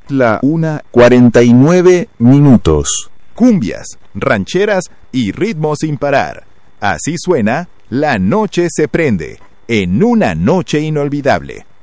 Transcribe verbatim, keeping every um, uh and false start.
La una cuarenta y nueve minutos. Cumbias, rancheras y ritmos sin parar. Así suena La Noche se prende, en una noche inolvidable.